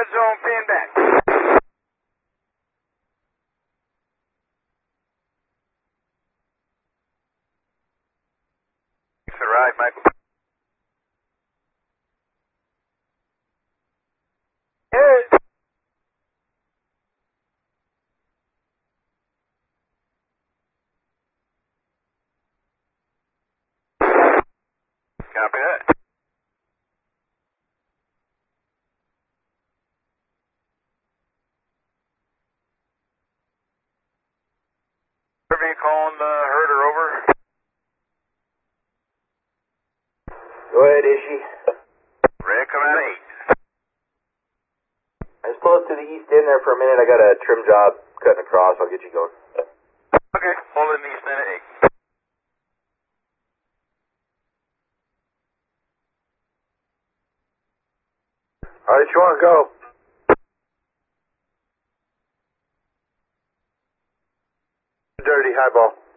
zone, pin back. Thanks for the ride, Michael. Hey. Copy that. Irving calling the herder over. Go ahead, Ishi. Red, come out of 8. I was close to the east end there for a minute. I got a trim job cutting across. I'll get you going. Okay, hold it in the east end at 8. All right, you want to go? Dirty highball.